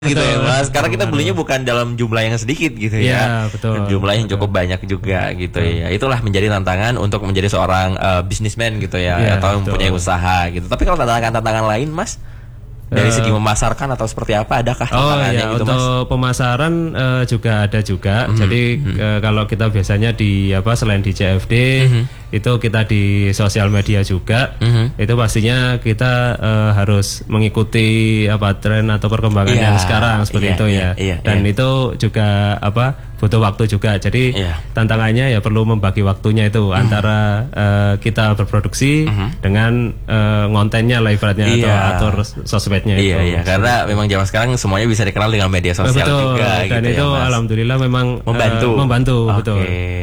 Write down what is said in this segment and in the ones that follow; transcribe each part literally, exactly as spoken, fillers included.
gitu betul, ya Mas, karena kita betul. belinya bukan dalam jumlah yang sedikit gitu ya, ya betul, jumlah yang betul. cukup banyak juga gitu betul. Ya. Itulah menjadi tantangan untuk menjadi seorang uh, businessman gitu ya, ya atau betul. Mempunyai usaha gitu. Tapi kalau tantangan-tantangan lain Mas, dari uh, segi memasarkan atau seperti apa, adakah tantangannya oh, ya, gitu Mas? Untuk pemasaran uh, juga ada juga. Mm-hmm. Jadi mm-hmm. Uh, kalau kita biasanya di apa selain di C F D mm-hmm. itu kita di sosial media juga. Mm-hmm. Itu pastinya kita uh, harus mengikuti apa tren atau perkembangan yeah. yang sekarang seperti yeah, itu yeah, ya. Yeah, Dan yeah. itu juga apa butuh waktu juga. Jadi yeah. tantangannya ya perlu membagi waktunya itu mm-hmm. antara uh, kita berproduksi mm-hmm. dengan uh, ngontennya lah ibaratnya yeah. atau atur sosmed. Iya, itu. Iya, karena memang zaman sekarang semuanya bisa dikenal dengan media sosial betul, juga dan gitu itu ya, Mas. Alhamdulillah memang membantu, uh, membantu, okay. betul.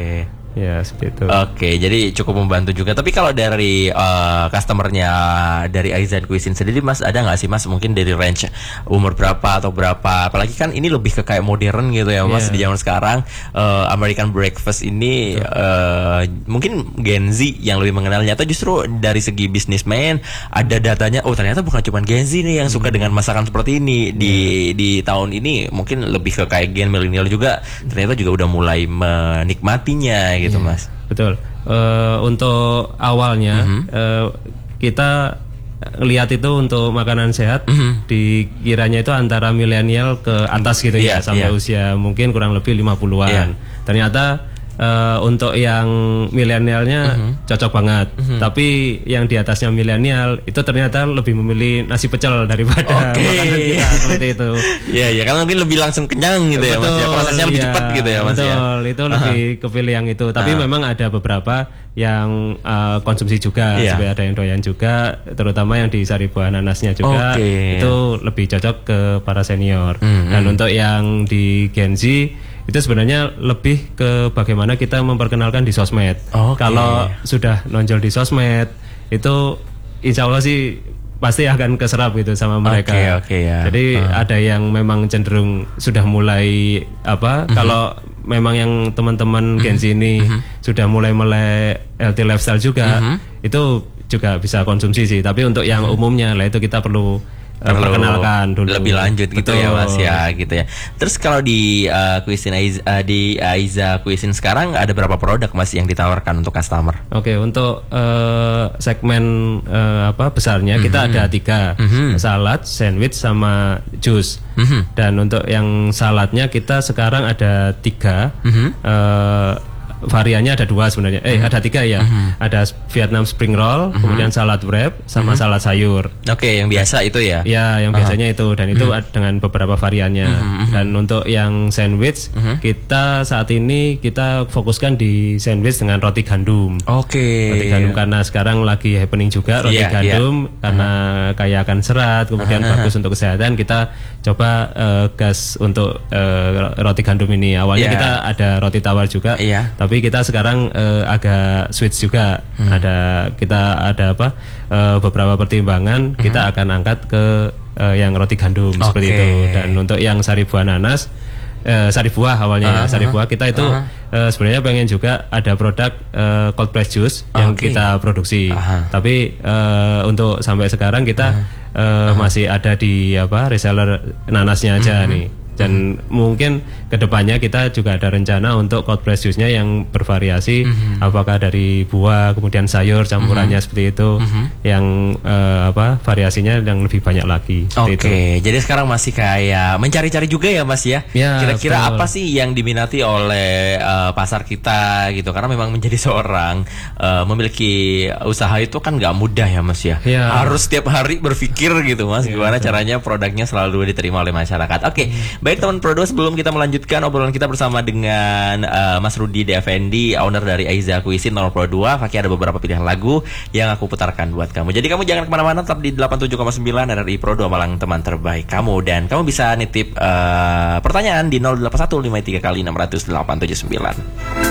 Ya seperti itu. Oke, jadi cukup membantu juga. Tapi kalau dari uh, customernya dari Aiza Cuisine sendiri, Mas, ada nggak sih Mas? Mungkin dari range umur berapa atau berapa? Apalagi kan ini lebih ke kayak modern gitu ya, Mas. Yeah. Di zaman sekarang uh, American breakfast ini uh, mungkin Gen Z yang lebih mengenalnya. Atau justru dari segi bisnismen ada datanya. Oh ternyata bukan cuma Gen Z nih yang suka hmm. dengan masakan seperti ini. Di yeah. di tahun ini mungkin lebih ke kayak Gen milenial juga. Ternyata juga udah mulai menikmatinya. Gitu yeah, Mas. Betul. Uh, untuk awalnya mm-hmm. uh, kita lihat itu untuk makanan sehat mm-hmm. dikiranya itu antara milenial ke atas gitu yeah, ya sampai yeah. usia mungkin kurang lebih lima puluhan. Yeah. Ternyata uh, untuk yang milenialnya mm-hmm. cocok banget. Mm-hmm. Tapi yang di atasnya milenial itu ternyata lebih memilih nasi pecel daripada okay. makanan kita seperti itu. Iya, ya karena mungkin lebih langsung kenyang gitu betul, ya Mas. Ya, prosesnya lebih ya, cepat gitu ya Mas. Betul, ya. itu lebih kepilih yang itu. Tapi uh-huh. memang ada beberapa yang uh, konsumsi juga, yeah. supaya ada yang doyan juga, terutama yang di sari buah nanasnya juga okay. itu lebih cocok ke para senior. Mm-hmm. Dan untuk yang di Gen Z itu sebenarnya lebih ke bagaimana kita memperkenalkan di sosmed. Okay. Kalau sudah nonjol di sosmed itu insya Allah sih pasti akan keserap gitu sama mereka. Okay, okay, ya. Jadi uh. ada yang memang cenderung sudah mulai apa? Mm-hmm. Kalau memang yang teman-teman mm-hmm. Gen Z ini mm-hmm. sudah mulai melek healthy lifestyle juga, mm-hmm. itu juga bisa konsumsi sih. Tapi untuk yang mm-hmm. umumnya lah itu kita perlu perkenalkan dulu lebih lanjut gitu. Betul. Ya Mas ya gitu ya. Terus kalau di uh, Cuisine Aiza, uh, di Aiza Cuisine sekarang ada berapa produk Mas yang ditawarkan untuk customer? Oke, okay, untuk uh, segmen uh, apa besarnya mm-hmm. kita ada tiga, mm-hmm. salad, sandwich sama jus. Mm-hmm. Dan untuk yang saladnya kita sekarang ada tiga. Mm-hmm. uh, variannya ada dua sebenarnya, eh mm-hmm. ada tiga ya, mm-hmm. ada Vietnam Spring Roll, mm-hmm. kemudian salad wrap, sama mm-hmm. salad sayur. Oke, okay, yang biasa itu ya? Ya, yang uh-huh. biasanya itu, dan itu mm-hmm. dengan beberapa variannya. Mm-hmm. Dan untuk yang sandwich, mm-hmm. kita saat ini kita fokuskan di sandwich dengan roti gandum. Oke. Okay. Roti gandum karena sekarang lagi happening juga roti yeah, gandum yeah. karena uh-huh. kaya akan serat, kemudian uh-huh. bagus untuk kesehatan. Kita coba uh, gas untuk uh, roti gandum ini. Awalnya yeah. kita ada roti tawar juga. Yeah. Tapi kita sekarang uh, agak switch juga, hmm. ada kita ada apa uh, beberapa pertimbangan hmm. kita akan angkat ke uh, yang roti gandum okay. seperti itu. Dan untuk yang sari buah nanas, uh, sari buah awalnya uh-huh. ya, sari buah kita itu uh-huh. uh, sebenarnya pengen juga ada produk uh, cold press juice okay. yang kita produksi. Uh-huh. Tapi uh, untuk sampai sekarang kita uh-huh. uh, uh-huh. masih ada di apa reseller nanasnya aja uh-huh. nih. Dan hmm. mungkin kedepannya kita juga ada rencana untuk cold press juice-nya yang bervariasi, hmm. apakah dari buah kemudian sayur campurannya hmm. seperti itu, hmm. yang uh, apa variasinya yang lebih banyak lagi. Oke, okay. Jadi sekarang masih kayak mencari-cari juga ya Mas ya. ya Kira-kira betul. Apa sih yang diminati oleh uh, pasar kita gitu? Karena memang menjadi seorang uh, memiliki usaha itu kan nggak mudah ya Mas ya. ya. Harus setiap hari berpikir gitu Mas, ya, gimana betul. Caranya produknya selalu diterima oleh masyarakat. Oke. Okay. Hmm. Baik teman Prodo, sebelum kita melanjutkan obrolan kita bersama dengan uh, Mas Rudy D Effendi, owner dari Aiza Cuisine nomor Pro dua, Fakih ada beberapa pilihan lagu yang aku putarkan buat kamu. Jadi kamu jangan kemana-mana, tetap di delapan puluh tujuh koma sembilan R R I Pro dua Malang, teman terbaik kamu. Dan kamu bisa nitip uh, pertanyaan di nol delapan satu lima tiga kali enam nol nol delapan tujuh sembilan.